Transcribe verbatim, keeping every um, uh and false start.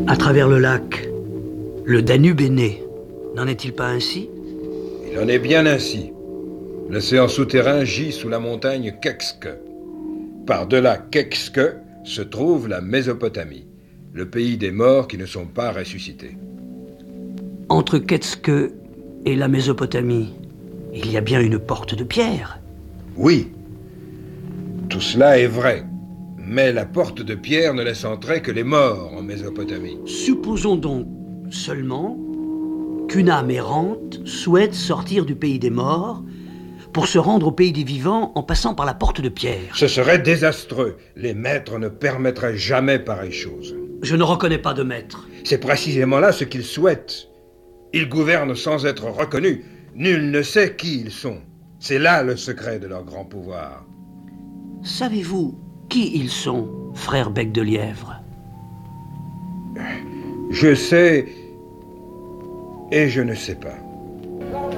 À travers le lac, le Danube est né. N'en est-il pas ainsi? Il en est bien ainsi. L'océan souterrain gît sous la montagne Kekske. Par-delà Kekske se trouve la Mésopotamie, le pays des morts qui ne sont pas ressuscités. Entre Kekske et la Mésopotamie, il y a bien une porte de pierre. Oui, tout cela est vrai. Mais la porte de pierre ne laisse entrer que les morts en Mésopotamie. Supposons donc seulement qu'une âme errante souhaite sortir du pays des morts pour se rendre au pays des vivants en passant par la porte de pierre. Ce serait désastreux. Les maîtres ne permettraient jamais pareille chose. Je ne reconnais pas de maître. C'est précisément là ce qu'ils souhaitent. Ils gouvernent sans être reconnus. Nul ne sait qui ils sont. C'est là le secret de leur grand pouvoir. Savez-vous qui ils sont, frère Bec de Lièvre? Je sais et je ne sais pas.